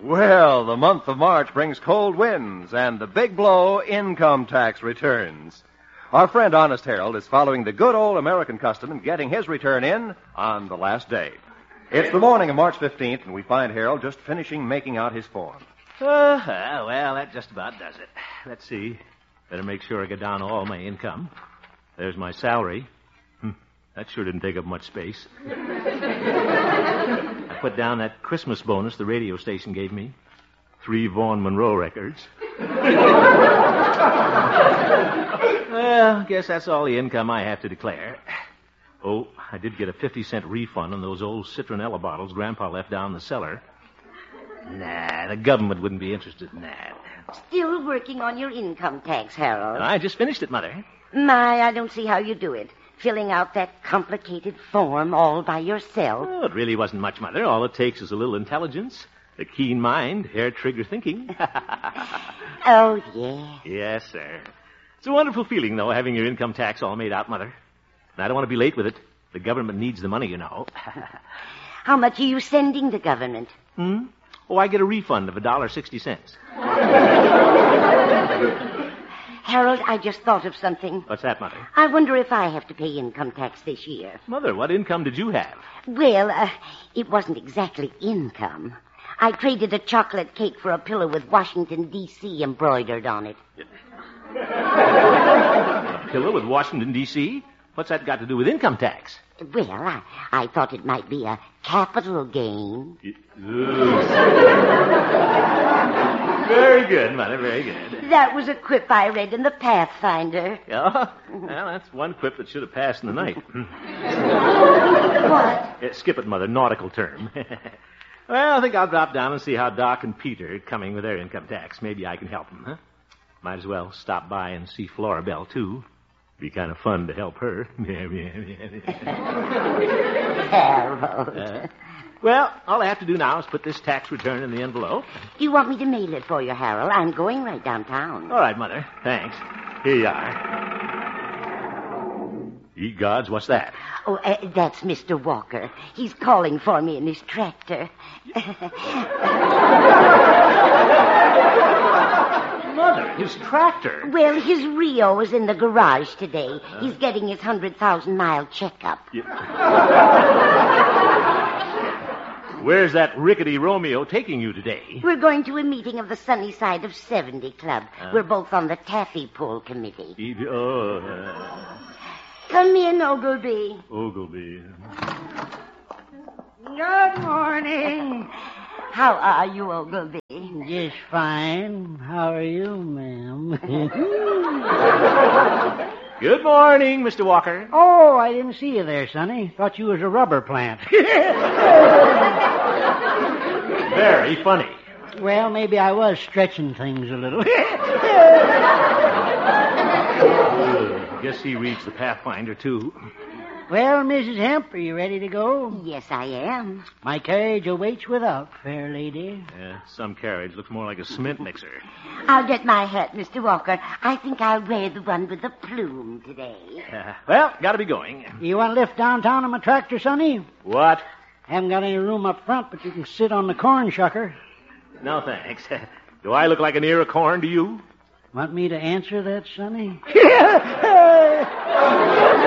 Well, the month of March brings cold winds and the big blow, income tax returns. Our friend Honest Harold is following the good old American custom and getting his return in on the last day. It's the morning of March 15th, and we find Harold just finishing making out his form. Well, that just about does it. Let's see. Better make sure I get down all my income. There's my salary. That sure didn't take up much space. I put down that Christmas bonus the radio station gave me. 3 Vaughn Monroe records. Well, guess that's all the income I have to declare. Oh, I did get a 50-cent refund on those old citronella bottles Grandpa left down in the cellar. Nah, the government wouldn't be interested in that. Still working on your income tax, Harold. I just finished it, Mother. My, I don't see how you do it. Filling out that complicated form all by yourself. Oh, it really wasn't much, Mother. All it takes is a little intelligence, a keen mind, hair-trigger thinking. Oh, yeah. Yes, sir. It's a wonderful feeling, though, having your income tax all made out, Mother. And I don't want to be late with it. The government needs the money, you know. How much are you sending the government? Oh, I get a refund of $1.60. Harold, I just thought of something. What's that, Mother? I wonder if I have to pay income tax this year. Mother, what income did you have? Well, it wasn't exactly income. I traded a chocolate cake for a pillow with Washington, D.C. embroidered on it. A pillow with Washington, D.C.? What's that got to do with income tax? Well, I thought it might be a capital gain. Very good, Mother, very good. That was a quip I read in the Pathfinder. Yeah? Well, that's one quip that should have passed in the night. What? Skip it, Mother, nautical term. Well, I think I'll drop down and see how Doc and Peter are coming with their income tax. Maybe I can help them, huh? Might as well stop by and see Flora Belle, too. Be kind of fun to help her. Harold. Well, all I have to do now is put this tax return in the envelope. Do you want me to mail it for you, Harold? I'm going right downtown. All right, Mother. Thanks. Here you are. Ye gods, what's that? Oh, that's Mr. Walker. He's calling for me in his tractor. Mother, his tractor. Well, his Rio is in the garage today. He's getting his 100,000-mile checkup. Where's that rickety Romeo taking you today? We're going to a meeting of the Sunny Side of 70 Club. We're both on the taffy pull committee. Come in, Ogilvy. Ogilvy. Good morning. How are you, Ogilvy? Just fine. How are you, ma'am? Good morning, Mr. Walker. Oh, I didn't see you there, Sonny. Thought you was a rubber plant. Very funny. Well, maybe I was stretching things a little. Guess he reads the Pathfinder, too. Well, Mrs. Hemp, are you ready to go? Yes, I am. My carriage awaits without, fair lady. Some carriage looks more like a cement mixer. I'll get my hat, Mr. Walker. I think I'll wear the one with the plume today. Well, gotta be going. You want to lift downtown on my tractor, Sonny? What? Haven't got any room up front, but you can sit on the corn shucker. No, thanks. Do I look like an ear of corn to you? Want me to answer that, Sonny?